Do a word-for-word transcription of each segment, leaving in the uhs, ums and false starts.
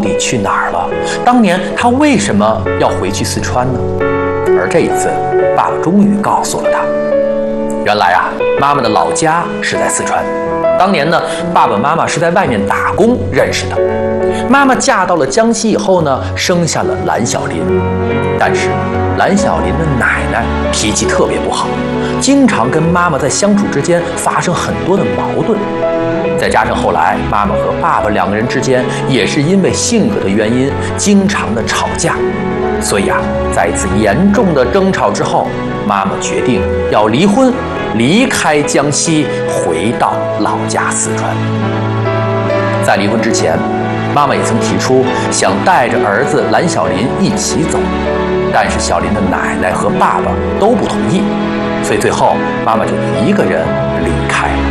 底去哪儿了？当年他为什么要回去四川呢？而这一次，爸爸终于告诉了他，原来啊，妈妈的老家是在四川。当年呢，爸爸妈妈是在外面打工认识的。妈妈嫁到了江西以后呢，生下了蓝小林。但是蓝小林的奶奶脾气特别不好，经常跟妈妈在相处之间发生很多的矛盾。再加上后来妈妈和爸爸两个人之间也是因为性格的原因，经常的吵架。所以啊，在一次严重的争吵之后，妈妈决定要离婚，离开江西，回到老家四川。在离婚之前，妈妈也曾提出想带着儿子蓝小林一起走，但是小林的奶奶和爸爸都不同意，所以最后妈妈就一个人离开了。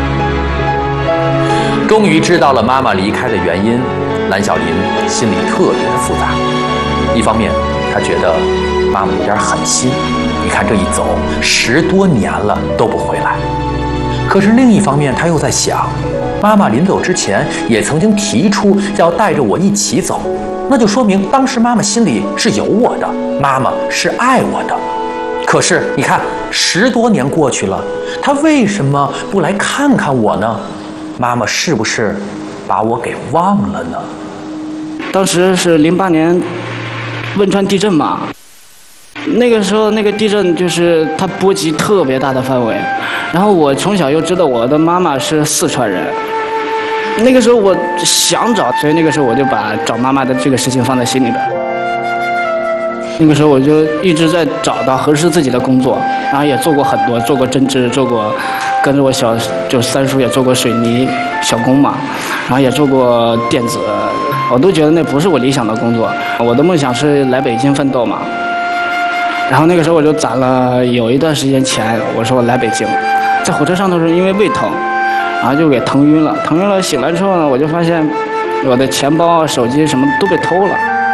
终于知道了妈妈离开的原因，蓝小林心里特别的复杂。一方面，他觉得妈妈有点狠心，你看这一走十多年了都不回来。可是另一方面，他又在想，妈妈临走之前也曾经提出要带着我一起走，那就说明当时妈妈心里是有我的，妈妈是爱我的。可是你看，十多年过去了，她为什么不来看看我呢？妈妈是不是把我给忘了呢？ 当时是零八年汶川地震嘛，那个时候那个地震就是它波及特别大的范围，然后我从小又知道我的妈妈是四川人，那个时候我想找，所以那个时候我就把找妈妈的这个事情放在心里边。那个时候我就一直在找到合适自己的工作，然后也做过很多，做过针织，做过跟着我小就三叔也做过水泥小工嘛，然后也做过电子，我都觉得那不是我理想的工作。我的梦想是来北京奋斗嘛。然后那个时候我就攒了有一段时间钱，我说我来北京，在火车上的时候因为胃疼，然后就给疼晕了，疼晕了醒来之后呢，我就发现我的钱包、手机什么都被偷了。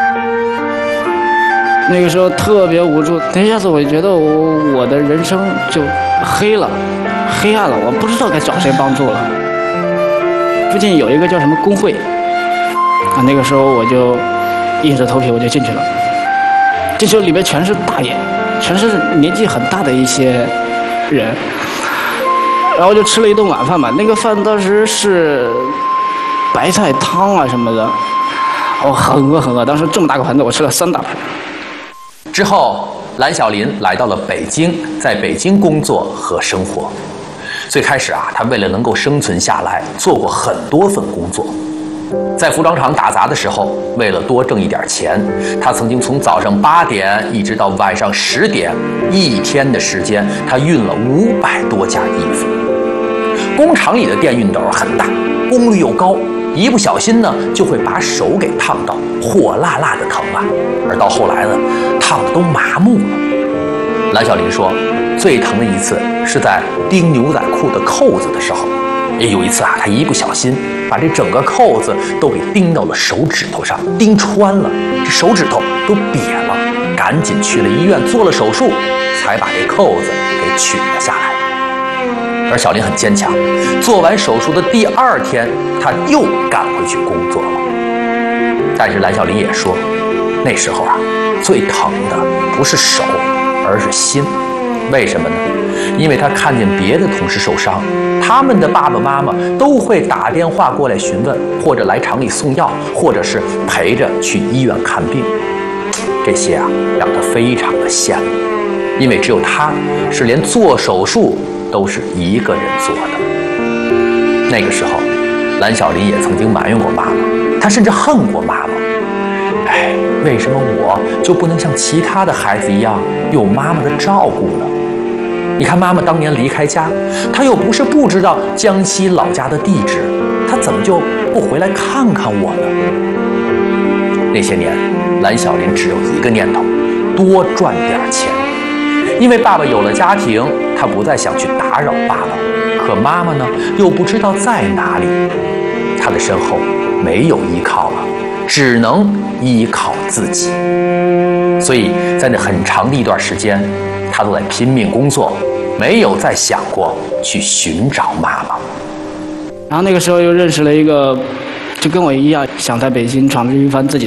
那个时候特别无助，那一下子我觉得我我的人生就黑了，黑暗了，我不知道该找谁帮助了。附近有一个叫什么工会，啊，那个时候我就硬着头皮我就进去了。进去里面全是大爷，全是年纪很大的一些人，然后就吃了一顿晚饭嘛。那个饭当时是白菜汤啊什么的，我很饿很饿，当时这么大个盘子我吃了三大盘。 之后，蓝小林来到了北京，在北京工作和生活。最开始啊，他为了能够生存下来，做过很多份工作。在服装厂打杂的时候，为了多挣一点钱，他曾经从早上八点一直到晚上十点，一天的时间，他熨了五百多件衣服。工厂里的电熨斗很大，功率又高，一不小心呢，就会把手给烫到，火辣辣的疼啊！而到后来呢，烫得都麻木了。蓝小林说，最疼的一次是在钉牛仔裤的扣子的时候。有一次啊，他一不小心把这整个扣子都给钉到了手指头上，钉穿了，这手指头都瘪了，赶紧去了医院做了手术，才把这扣子给取了下来。而小林很坚强，做完手术的第二天，他又赶回去工作了。但是蓝小林也说，那时候啊，最疼的不是手，而是心。为什么呢？因为他看见别的同事受伤，他们的爸爸妈妈都会打电话过来询问，或者来厂里送药，或者是陪着去医院看病。这些啊，让他非常的羡慕，因为只有他是连做手术都是一个人做的。那个时候，蓝小林也曾经埋怨过妈妈，他甚至恨过妈妈。哎，为什么我就不能像其他的孩子一样有妈妈的照顾呢？你看妈妈当年离开家，她又不是不知道江西老家的地址，她怎么就不回来看看我呢？那些年，蓝小林只有一个念头，多赚点钱。因为爸爸有了家庭，他不再想去打扰爸爸，可妈妈呢，又不知道在哪里，他的身后没有依靠了，只能依靠自己。所以在那很长的一段时间，他都在拼命工作，没有再想过去寻找妈妈。 然后那个时候又认识了一个，就跟我一样想在北京闯出一番自己